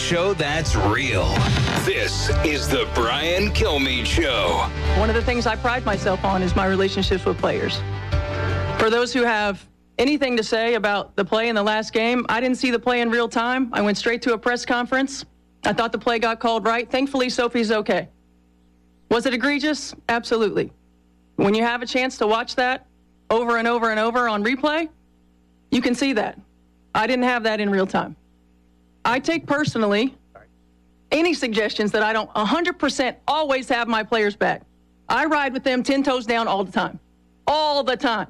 show that's real. This is the Brian Kilmeade Show. One of the things I pride myself on is my relationships with players. For those who have anything to say about the play in the last game, I didn't see the play in real time. I went straight to a press conference. I thought the play got called right. Thankfully, Sophie's okay. Was it egregious? Absolutely. When you have a chance to watch that over and over and over on replay, you can see that. I didn't have that in real time. I take personally any suggestions that I don't 100% always have my players back. I ride with them 10 toes down all the time. All the time.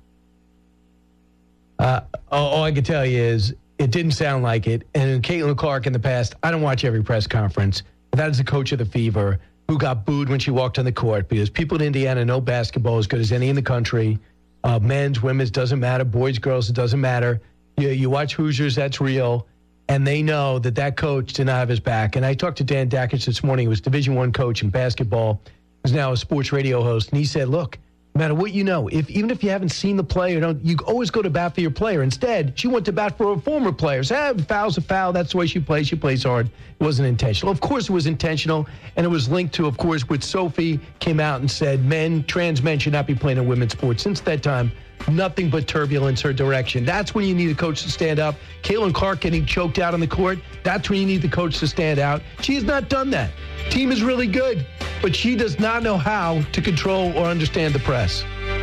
All I can tell you is it didn't sound like it. And Caitlin Clark in the past, I don't watch every press conference. That is the coach of the Fever who got booed when she walked on the court because people in Indiana know basketball as good as any in the country. Men's, women's, doesn't matter. Boys, girls, it doesn't matter. You watch Hoosiers, that's real. And they know that coach did not have his back. And I talked to Dan Dakich this morning. He was Division I coach in basketball. He's now a sports radio host. And he said, look, no matter what you know, even if you haven't seen the play or don't, you always go to bat for your player. Instead, she went to bat for a former player. Foul's a foul. That's the way she plays. She plays hard. It wasn't intentional. Of course it was intentional, and it was linked to, of course, what Sophie came out and said, trans men should not be playing in women's sports. Since that time, nothing but turbulence her direction. That's when you need a coach to stand up. Caitlin Clark getting choked out on the court, that's when you need the coach to stand out. She has not done that. Team is really good, but she does not know how to control or understand the press.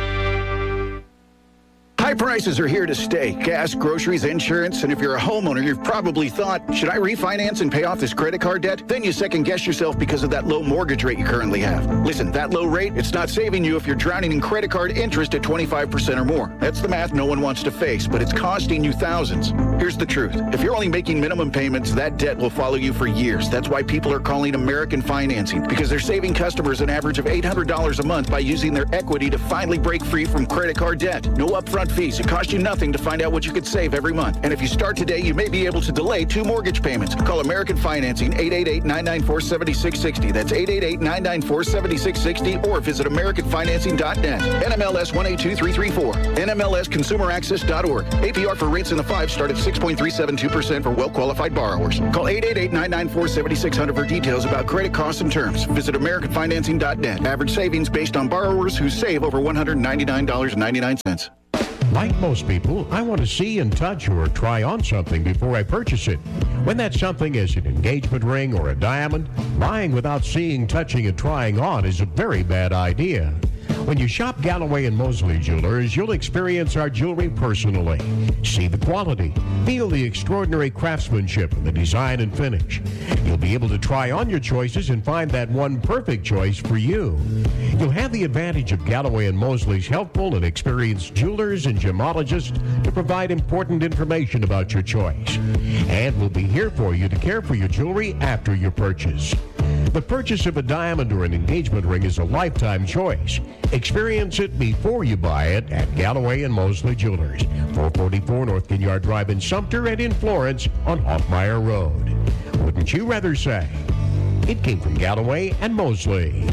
High prices are here to stay. Gas, groceries, insurance, and if you're a homeowner, you've probably thought, should I refinance and pay off this credit card debt? Then you second guess yourself because of that low mortgage rate you currently have. Listen, that low rate, it's not saving you if you're drowning in credit card interest at 25% or more. That's the math no one wants to face, but it's costing you thousands. Here's the truth. If you're only making minimum payments, that debt will follow you for years. That's why people are calling American Financing, because they're saving customers an average of $800 a month by using their equity to finally break free from credit card debt. No upfront fees. It costs you nothing to find out what you could save every month. And if you start today, you may be able to delay 2 mortgage payments. Call American Financing, 888-994-7660. That's 888-994-7660, or visit AmericanFinancing.net. NMLS 182334. NMLSConsumerAccess.org. APR for rates in the 5 start at 6.372% for well-qualified borrowers. Call 888-994-7600 for details about credit costs and terms. Visit AmericanFinancing.net. Average savings based on borrowers who save over $199.99. Like most people, I want to see and touch or try on something before I purchase it. When that something is an engagement ring or a diamond, buying without seeing, touching, and trying on is a very bad idea. When you shop Galloway and Mosley Jewelers, you'll experience our jewelry personally. See the quality, feel the extraordinary craftsmanship and the design and finish. You'll be able to try on your choices and find that one perfect choice for you. You'll have the advantage of Galloway and Mosley's helpful and experienced jewelers and gemologists to provide important information about your choice. And we'll be here for you to care for your jewelry after your purchase. The purchase of a diamond or an engagement ring is a lifetime choice. Experience it before you buy it at Galloway and Mosley Jewelers, 444 North Ginyard Drive in Sumter and in Florence on Hoffmeyer Road. Wouldn't you rather say it came from Galloway and Mosley?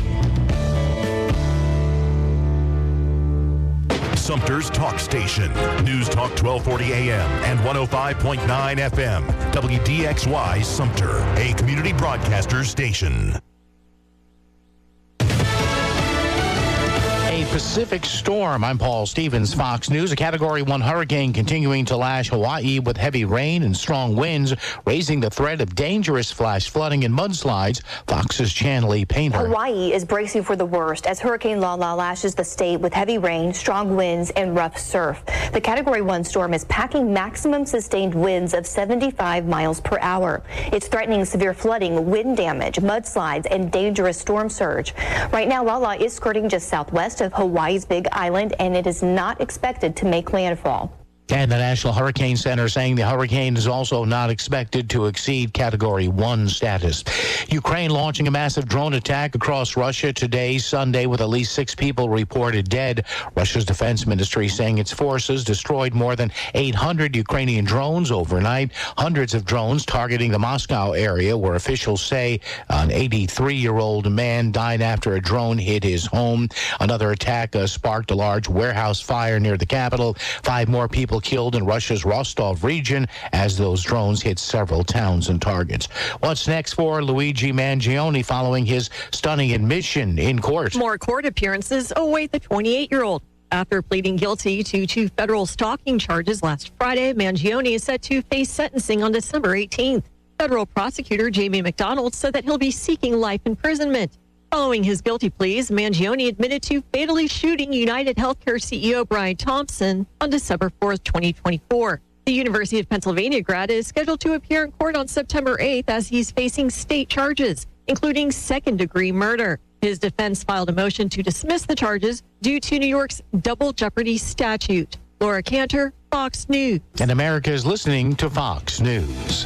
Sumter's talk station. News Talk 1240 AM and 105.9 FM. WDXY Sumter, a community broadcaster station. Pacific storm. I'm Paul Stevens, Fox News. A Category 1 hurricane continuing to lash Hawaii with heavy rain and strong winds, raising the threat of dangerous flash flooding and mudslides. Fox's Chanley Painter. Hawaii is bracing for the worst as Hurricane Lala lashes the state with heavy rain, strong winds, and rough surf. The Category 1 storm is packing maximum sustained winds of 75 miles per hour. It's threatening severe flooding, wind damage, mudslides, and dangerous storm surge. Right now, Lala is skirting just southwest of Hawaii's Big Island, and it is not expected to make landfall. And the National Hurricane Center saying the hurricane is also not expected to exceed Category 1 status. Ukraine launching a massive drone attack across Russia today, Sunday, with at least 6 people reported dead. Russia's defense ministry saying its forces destroyed more than 800 Ukrainian drones overnight. Hundreds of drones targeting the Moscow area, where officials say an 83-year-old man died after a drone hit his home. Another attack sparked a large warehouse fire near the capital. 5 more people people killed in Russia's Rostov region as those drones hit several towns and targets. What's next for Luigi Mangione following his stunning admission in court? More court appearances await the 28-year-old. After pleading guilty to 2 federal stalking charges last Friday, Mangione is set to face sentencing on December 18th. Federal prosecutor Jamie McDonald said that he'll be seeking life imprisonment. Following his guilty pleas, Mangione admitted to fatally shooting United Healthcare CEO Brian Thompson on December 4th, 2024. The University of Pennsylvania grad is scheduled to appear in court on September 8th as he's facing state charges, including second-degree murder. His defense filed a motion to dismiss the charges due to New York's double jeopardy statute. Laura Cantor, Fox News. And America is listening to Fox News.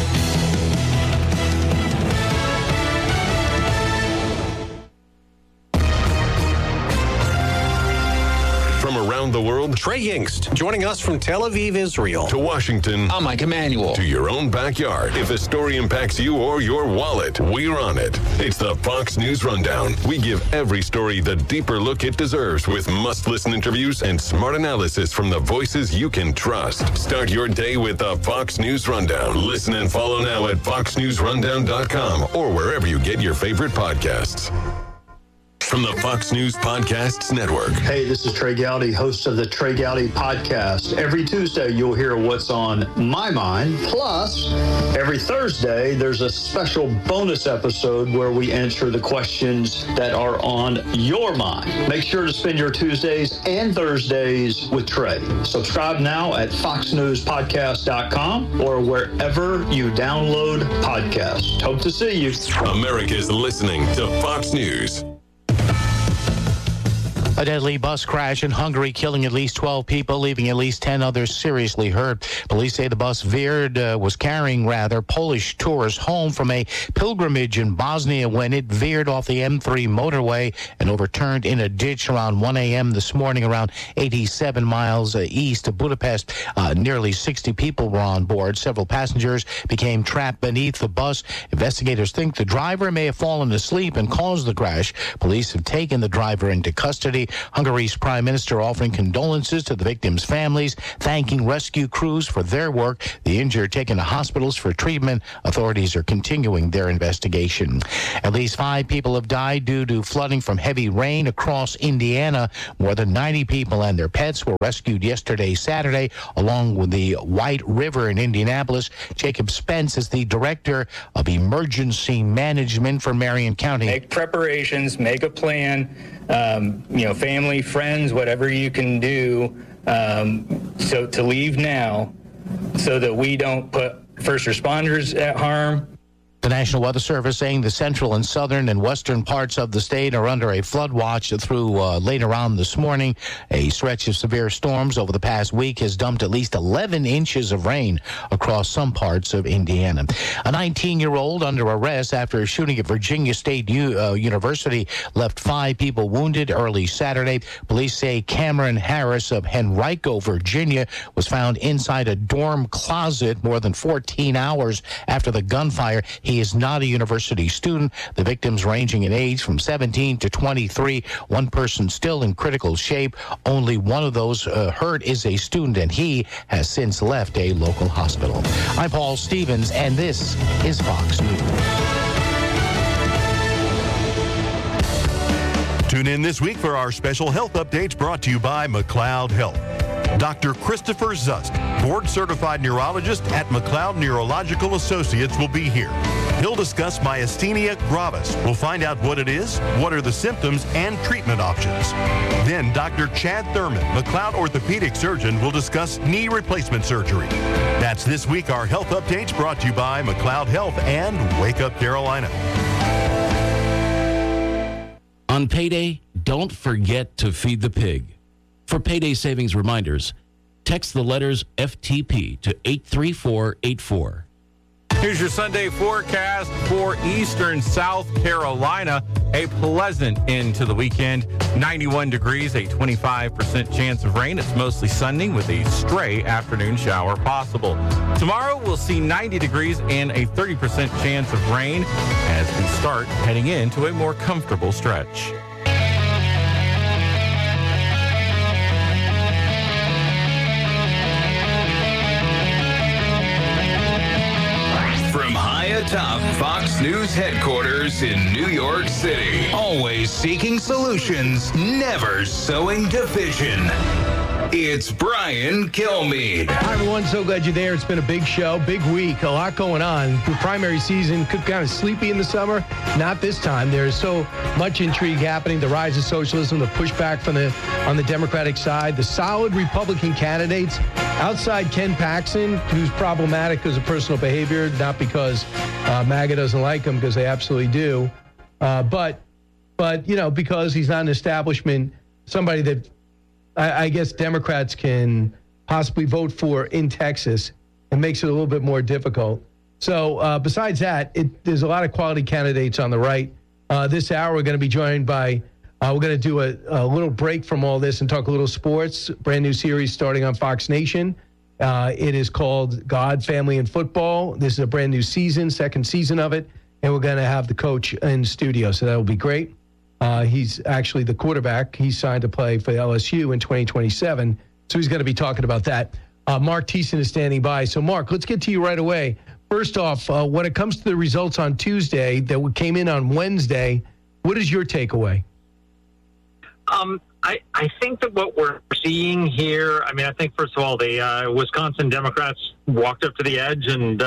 From around the world, Trey Yingst, joining us from Tel Aviv, Israel. To Washington, I'm Mike Emanuel. To your own backyard. If a story impacts you or your wallet, we're on it. It's the Fox News Rundown. We give every story the deeper look it deserves with must-listen interviews and smart analysis from the voices you can trust. Start your day with the Fox News Rundown. Listen and follow now at foxnewsrundown.com or wherever you get your favorite podcasts. From the Fox News Podcasts Network. Hey, this is Trey Gowdy, host of the Trey Gowdy Podcast. Every Tuesday, you'll hear what's on my mind. Plus, every Thursday, there's a special bonus episode where we answer the questions that are on your mind. Make sure to spend your Tuesdays and Thursdays with Trey. Subscribe now at foxnewspodcast.com or wherever you download podcasts. Hope to see you. America's listening to Fox News. A deadly bus crash in Hungary, killing at least 12 people, leaving at least 10 others seriously hurt. Police say the bus was carrying Polish tourists home from a pilgrimage in Bosnia when it veered off the M3 motorway and overturned in a ditch around 1 a.m. this morning, around 87 miles east of Budapest. Nearly 60 people were on board. Several passengers became trapped beneath the bus. Investigators think the driver may have fallen asleep and caused the crash. Police have taken the driver into custody. Hungary's prime minister offering condolences to the victims' families, thanking rescue crews for their work. The injured taken to hospitals for treatment. Authorities are continuing their investigation. At least 5 people have died due to flooding from heavy rain across Indiana. More than 90 people and their pets were rescued yesterday, Saturday, along with the White River in Indianapolis. Jacob Spence is the director of emergency management for Marion County. Make preparations, make a plan. Family, friends, whatever you can do, so to leave now so that we don't put first responders at harm. The National Weather Service saying the central and southern and western parts of the state are under a flood watch through later on this morning. A stretch of severe storms over the past week has dumped at least 11 inches of rain across some parts of Indiana. A 19-year-old under arrest after a shooting at Virginia State University left 5 people wounded early Saturday. Police say Cameron Harris of Henrico, Virginia, was found inside a dorm closet more than 14 hours after the gunfire. He is not a university student. The victims ranging in age from 17 to 23. One person still in critical shape. Only one of those hurt is a student, and he has since left a local hospital. I'm Paul Stevens, and this is Fox News. Tune in this week for our special health updates brought to you by McLeod Health. Dr. Christopher Zust, board-certified neurologist at McLeod Neurological Associates, will be here. He'll discuss myasthenia gravis. We'll find out what it is, what are the symptoms, and treatment options. Then Dr. Chad Thurman, McLeod orthopedic surgeon, will discuss knee replacement surgery. That's this week our health updates brought to you by McLeod Health and Wake Up Carolina. On payday, don't forget to feed the pig. For payday savings reminders, text the letters FTP to 83484. Here's your Sunday forecast for eastern South Carolina. A pleasant end to the weekend. 91 degrees, a 25% chance of rain. It's mostly sunny with a stray afternoon shower possible. Tomorrow we'll see 90 degrees and a 30% chance of rain as we start heading into a more comfortable stretch. high atop Fox News headquarters in New York City. Always seeking solutions, never sowing division. It's Brian Kilmeade. Hi, everyone. So glad you're there. It's been a big show, big week, a lot going on. The primary season could kind of sleepy in the summer. Not this time. There's so much intrigue happening. The rise of socialism, the pushback on the Democratic side, the solid Republican candidates outside Ken Paxton, who's problematic because of personal behavior, not because MAGA doesn't like him, because they absolutely do. But because he's not an establishment, somebody that I guess Democrats can possibly vote for in Texas, and makes it a little bit more difficult. So besides that, there's a lot of quality candidates on the right. This hour, we're going to be joined by, we're going to do a little break from all this and talk a little sports. Brand new series starting on Fox Nation. It is called God, Family, and Football. This is a brand new season, second season of it, and we're going to have the coach in studio, so that will be great. He's actually the quarterback. He's signed to play for LSU in 2027, so he's going to be talking about that. Mark Thiessen is standing by. So, Mark, let's get to you right away. First off, when it comes to the results on Tuesday that came in on Wednesday, what is your takeaway? I think that what we're seeing here, I think, first of all, the Wisconsin Democrats walked up to the edge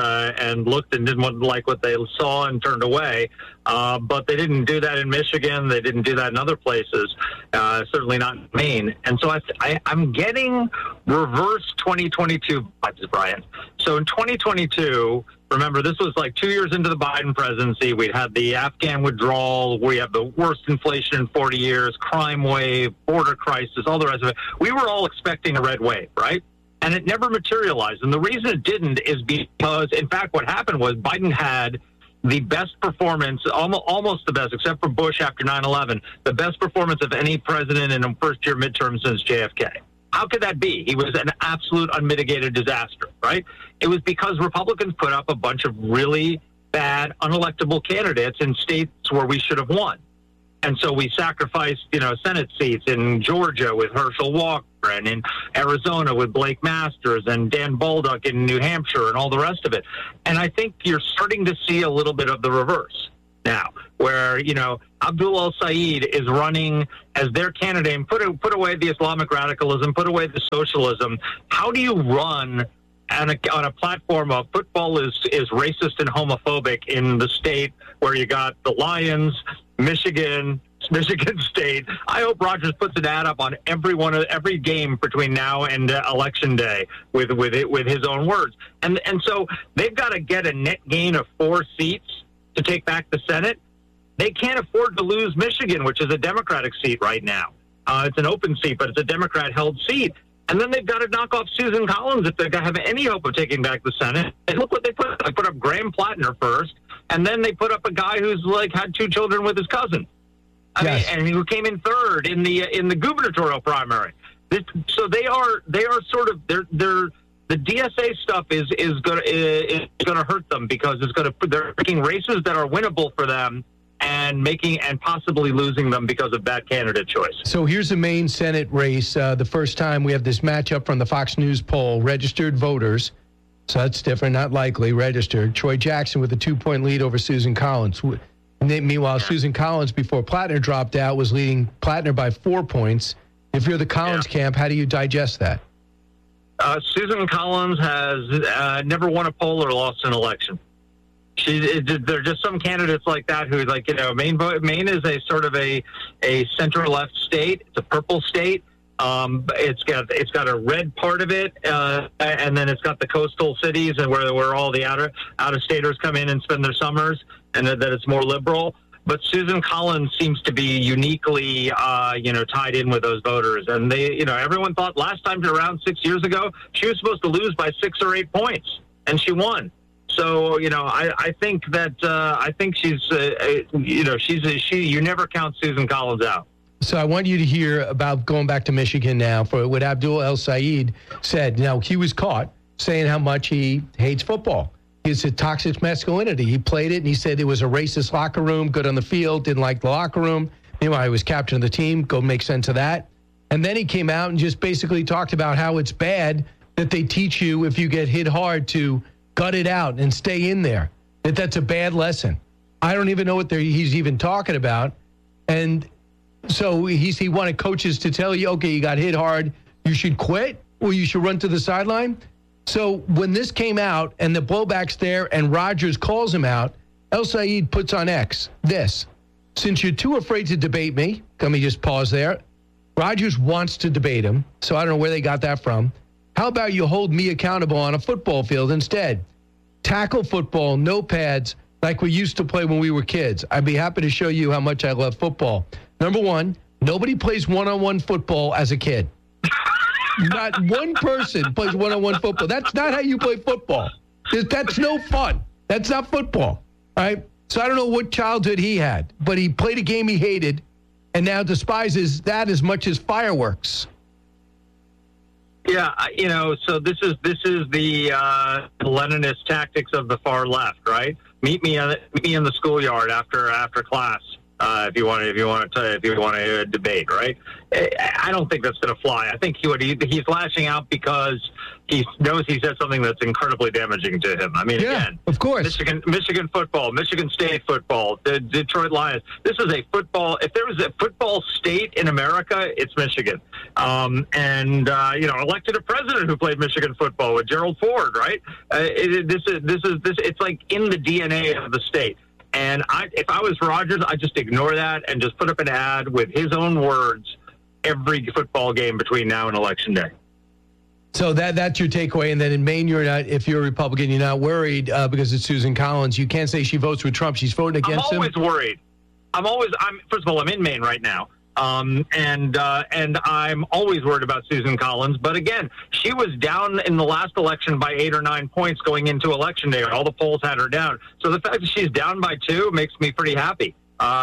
and looked and didn't like what they saw and turned away. But they didn't do that in Michigan. They didn't do that in other places, certainly not in Maine. And so I'm getting reverse 2022 vibes, Brian. So in 2022, remember, this was like 2 years into the Biden presidency. We had the Afghan withdrawal. We have the worst inflation in 40 years, crime wave, border crisis, all the rest of it. We were all expecting a red wave, right? And it never materialized. And the reason it didn't is because, in fact, what happened was Biden had the best performance, almost the best, except for Bush after 9/11, the best performance of any president in a first-year midterm since JFK. How could that be? He was an absolute unmitigated disaster, right? It was because Republicans put up a bunch of really bad, unelectable candidates in states where we should have won. And so we sacrificed, Senate seats in Georgia with Herschel Walker, and in Arizona with Blake Masters and Dan Baldock in New Hampshire and all the rest of it. And I think you're starting to see a little bit of the reverse now, where, Abdul El-Sayed is running as their candidate, and put away the Islamic radicalism, put away the socialism. How do you run on a platform of football is racist and homophobic in the state where you got the Lions, Michigan State? I hope Rogers puts an ad up on every game between now and Election Day with his own words. And so they've got to get a net gain of 4 seats to take back the Senate. They can't afford to lose Michigan, which is a Democratic seat right now. It's an open seat, but it's a Democrat-held seat. And then they've got to knock off Susan Collins if they have any hope of taking back the Senate. And look what they put up. They put up Graham Plattner first, and then they put up a guy who's had 2 children with his cousin. And who came in third in the gubernatorial primary. So they are sort of the DSA stuff is going to hurt them, because they're picking races that are winnable for them and possibly losing them because of bad candidate choice. So here's the Maine Senate race. The first time we have this matchup from the Fox News poll, registered voters. So that's different, not likely, registered. Troy Jackson with a 2-point lead over Susan Collins. Meanwhile, Susan Collins, before Plattner dropped out, was leading Plattner by 4 points. If you're the Collins camp, how do you digest that? Susan Collins has never won a poll or lost an election. There are just some candidates like that who, Maine is a sort of a center-left state. It's a purple state. It's got a red part of it, and then it's got the coastal cities and where all the out-of-staters come in and spend their summers, and that it's more liberal. But Susan Collins seems to be uniquely, tied in with those voters. And everyone thought last time, around 6 years ago, she was supposed to lose by 6 or 8 points, and she won. So, I think that you never count Susan Collins out. So I want you to hear about going back to Michigan now for what Abdul El-Sayed said. Now, he was caught saying how much he hates football. It's a toxic masculinity. He played it, and he said it was a racist locker room, good on the field, didn't like the locker room. Meanwhile, he was captain of the team. Go make sense of that. And then he came out and just basically talked about how it's bad that they teach you, if you get hit hard, to gut it out and stay in there. That's a bad lesson. I don't even know what he's even talking about. And so he wanted coaches to tell you, okay, you got hit hard, you should quit, or you should run to the sideline. So when this came out and the blowback's there and Rodgers calls him out, El Sayed puts on X this. Since you're too afraid to debate me, let me just pause there. Rodgers wants to debate him, so I don't know where they got that from. How about you hold me accountable on a football field instead? Tackle football, no pads, like we used to play when we were kids. I'd be happy to show you how much I love football. Number one, nobody plays one-on-one football as a kid. Not one person plays one-on-one football. That's not how you play football. That's no fun. That's not football. All right? So I don't know what childhood he had, but he played a game he hated and now despises that as much as fireworks. Yeah, so this is the Leninist tactics of the far left, right? Meet me in the schoolyard after class. If you want to debate, right? I don't think that's going to fly. I think he's lashing out because he knows he said something that's incredibly damaging to him. I mean, again, of course, Michigan football, Michigan State football, the Detroit Lions. This is a football. If there was a football state in America, it's Michigan. Elected a president who played Michigan football with Gerald Ford, right? It's like in the DNA of the state. And if I was Rodgers, I'd just ignore that and just put up an ad with his own words every football game between now and Election Day. So that's your takeaway. And then in Maine, if you're a Republican, you're not worried because it's Susan Collins. You can't say she votes with Trump. She's voting against him. I'm always worried. First of all, I'm in Maine right now. And I'm always worried about Susan Collins. But again, she was down in the last election by 8 or 9 points going into Election Day. All the polls had her down. So the fact that she's down by 2 makes me pretty happy.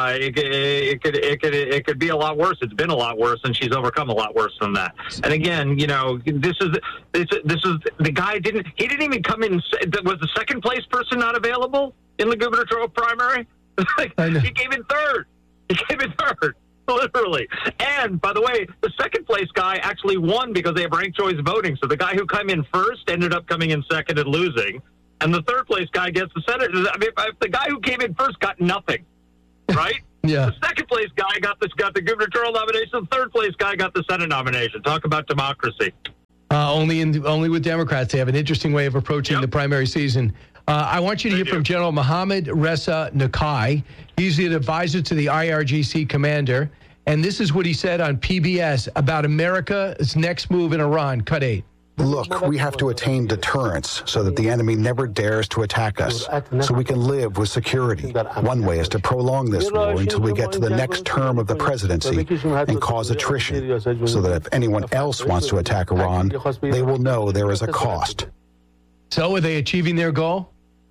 It could be a lot worse. It's been a lot worse, and she's overcome a lot worse than that. And again, this is the guy didn't even come in. Was the second place person not available in the gubernatorial primary? He came in third. Literally. And, by the way, the second place guy actually won because they have ranked choice voting. So the guy who came in first ended up coming in second and losing. And the third place guy gets the Senate. I mean, if the guy who came in first got nothing, right? Yeah. The second place guy got the gubernatorial nomination. The third place guy got the Senate nomination. Talk about democracy. Only with Democrats. They have an interesting way of approaching the primary season. I want you to hear from General Mohammad Reza Nakai. He's the advisor to the IRGC commander. And this is what he said on PBS about America's next move in Iran. Cut 8. Look, we have to attain deterrence so that the enemy never dares to attack us, so we can live with security. One way is to prolong this war until we get to the next term of the presidency and cause attrition, so that if anyone else wants to attack Iran, they will know there is a cost. So are they achieving their goal?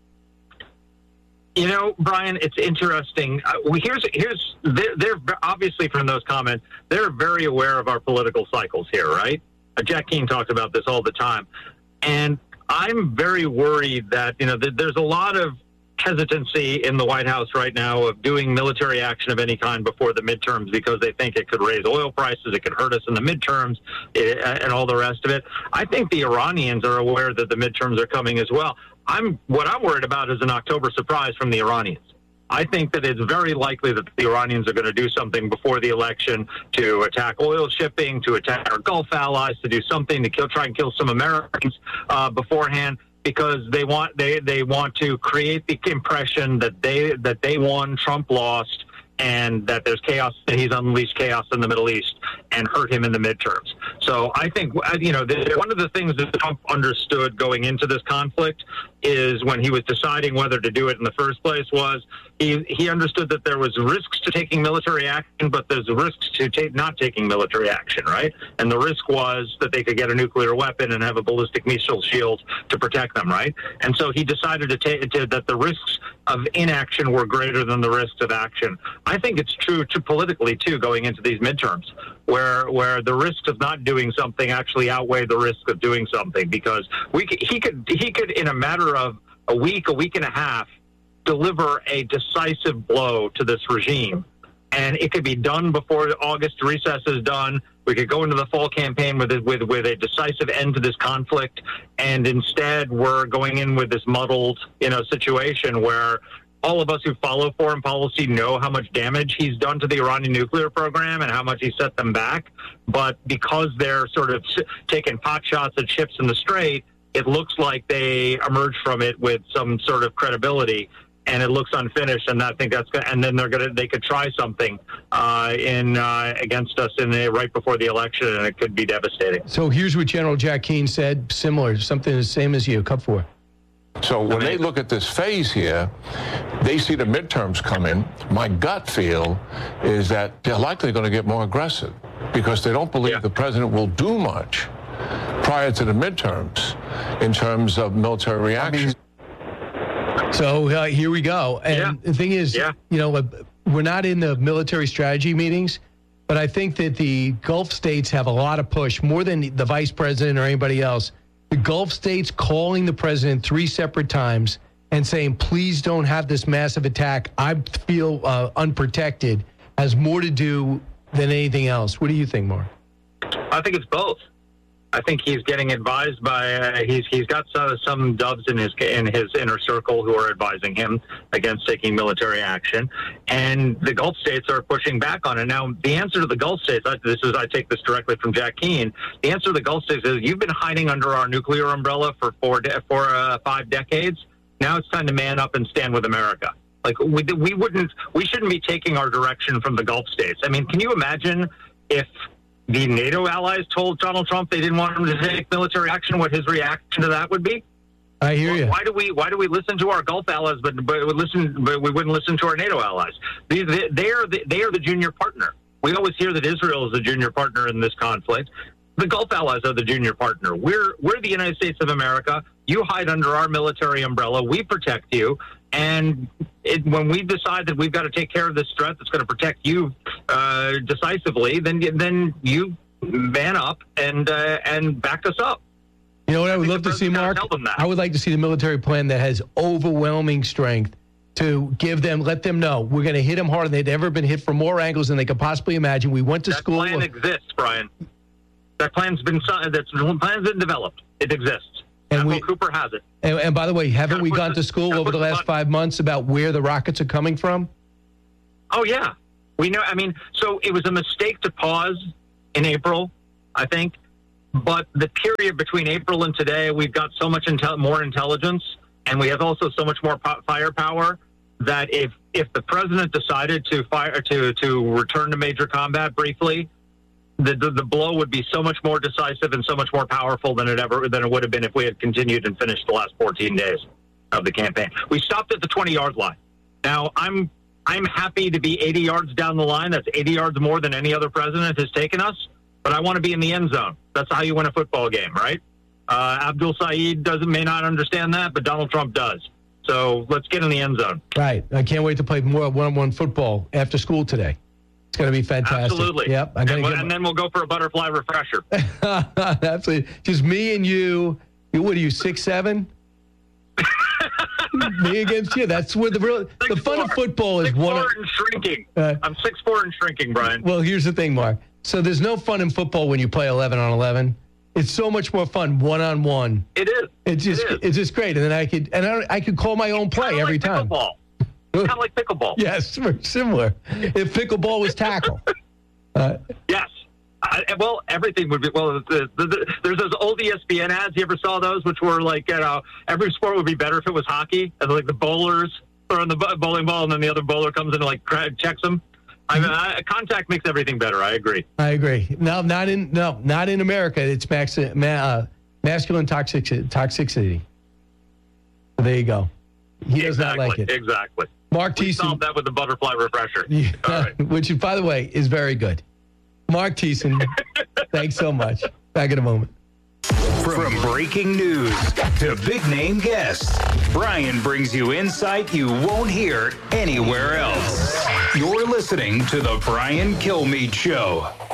Brian, it's interesting. They're obviously from those comments, they're very aware of our political cycles here, right? Jack Keane talks about this all the time. And I'm very worried that, there's a lot of hesitancy in the White House right now of doing military action of any kind before the midterms because they think it could raise oil prices, it could hurt us in the midterms, and all the rest of it. I think the Iranians are aware that the midterms are coming as well. What I'm worried about is an October surprise from the Iranians. I think that it's very likely that the Iranians are going to do something before the election to attack oil shipping, to attack our Gulf allies, to do something to try and kill some Americans beforehand, because they want to create the impression that they won, Trump lost, and that there's chaos, that he's unleashed chaos in the Middle East and hurt him in the midterms. So I think, one of the things that Trump understood going into this conflict is when he was deciding whether to do it in the first place was he understood that there was risks to taking military action, but there's risks to not taking military action, right? And the risk was that they could get a nuclear weapon and have a ballistic missile shield to protect them, right? And so he decided that the risks of inaction were greater than the risks of action. I think it's true politically, too, going into these midterms, where the risks of not doing something actually outweigh the risk of doing something, because he could in a matter of a week and a half, deliver a decisive blow to this regime and it could be done before August recess is done. We could go into the fall campaign with a decisive end to this conflict, and instead we're going in with this muddled, situation where all of us who follow foreign policy know how much damage he's done to the Iranian nuclear program and how much he set them back. But because they're sort of taking pot shots at ships in the Strait, it looks like they emerge from it with some sort of credibility. And it looks unfinished, and I think that's good. And then they could try something against us right before the election, and it could be devastating. So here's what General Jack Keane said, similar, something the same as you, Cup 4. So when they look at this phase here, they see the midterms come in. My gut feel is that they're likely going to get more aggressive because they don't believe the president will do much prior to the midterms in terms of military reaction. So here we go. And the thing is, we're not in the military strategy meetings, but I think that the Gulf states have a lot of push, more than the vice president or anybody else. The Gulf states calling the president 3 separate times and saying, please don't have this massive attack. I feel unprotected, has more to do than anything else. What do you think, Mark? I think it's both. I think he's getting advised by he's got some doves in his inner circle who are advising him against taking military action, and the Gulf states are pushing back on it. Now, the answer to the Gulf states, I take this directly from Jack Keane. The answer to the Gulf states is you've been hiding under our nuclear umbrella for 5 decades. Now it's time to man up and stand with America. Like we shouldn't be taking our direction from the Gulf states. I mean, can you imagine if the NATO allies told Donald Trump they didn't want him to take military action, what his reaction to that would be? I hear you. Why do we listen to our Gulf allies, but we wouldn't listen to our NATO allies? They are the junior partner. We always hear that Israel is the junior partner in this conflict. The Gulf allies are the junior partner. We're the United States of America. You hide under our military umbrella. We protect you. And when we decide that we've got to take care of this threat that's going to protect you decisively, then you man up and back us up. You know what I would love to see, Mark? I would like to see the military plan that has overwhelming strength to give them, let them know we're going to hit them harder. They've ever been hit from more angles than they could possibly imagine. We went to school. That plan exists, Brian. That plan's been developed. It exists. And Cooper has it. And by the way, haven't we gone to school over the last 5 months about where the rockets are coming from? Oh, yeah. We know. I mean, so it was a mistake to pause in April, I think. But the period between April and today, we've got so much more intelligence, and we have also so much more firepower that if the president decided to return to major combat briefly, the blow would be so much more decisive and so much more powerful than it would have been if we had continued and finished the last 14 days of the campaign. We stopped at the 20-yard line. Now, I'm happy to be 80 yards down the line. That's 80 yards more than any other president has taken us. But I want to be in the end zone. That's how you win a football game, right? Abdul Saeed may not understand that, but Donald Trump does. So let's get in the end zone. Right. I can't wait to play more one-on-one football after school today. It's going to be fantastic. Absolutely. Yep. And then we'll go for a butterfly refresher. Absolutely. Just me and you. What are you, 6'7"? Me against you. That's where the fun of football is. 6'4" and shrinking. I'm 6'4" and shrinking, Brian. Well, here's the thing, Mark. So there's no fun in football when you play 11 on 11. It's so much more fun one-on-one. It is. It's just great. And then I could call my own play every time. Pickleball. Kind of like pickleball. Yes, very similar. If pickleball was tackle. Yes. Well, everything would be. Well, there's those old ESPN ads. You ever saw those, which were like, every sport would be better if it was hockey, and like the bowlers throwing the bowling ball, and then the other bowler comes in and like checks them. I mean, contact makes everything better. I agree. No, not in America. It's masculine toxicity. There you go. He does not like it. Exactly. Mark Thiessen. We solved that with the butterfly refresher. Yeah, all right. Which, by the way, is very good. Mark Thiessen, thanks so much. Back in a moment. From breaking news to big-name guests, Brian brings you insight you won't hear anywhere else. You're listening to The Brian Kilmeade Show.